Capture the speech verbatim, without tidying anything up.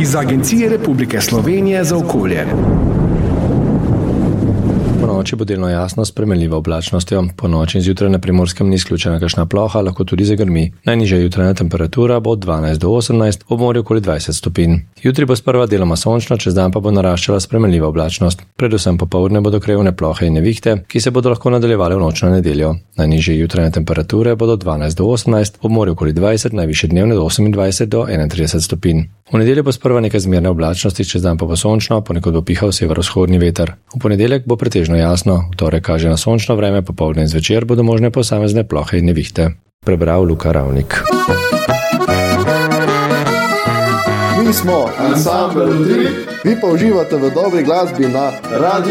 iz Agencije Republike Slovenije za okolje. Ponoči bo delno jasno s spremenljivo oblačnostjo. Ponoči in zjutraj na Primorskem ni izključena kakšna ploha, lahko tudi zagrmi. Najnižja jutranja temperatura bo od dvanajst do osemnajst, ob morju okoli dvajset stopinj. Jutri bo sprva deloma sončno, čez dan pa bo naraščala spremenljiva oblačnost. Predvsem popoldne bodo krajevne plohe in nevihte, ki se bodo lahko nadaljevale v noč na nedeljo. Najnižje jutranje temperature bodo od dvanajst do osemnajst, ob morju okoli dvajset, najvišje dnevne do osemindvajset do enaintrideset stopinj. V nedeljo bo sprva nekaj zmerne oblačnosti, čez dan pa bo sončno, ponekod bo pihal severovzhodni veter. V ponedeljek bo pretežno jasno, v torek kaže na sončno vreme, popoldne in zvečer bodo možne posamezne plohe in nevihte. Prebral Luka Ravnik. Mi smo Ansambel Utrip, vi pa uživate v dobri glasbi na Radio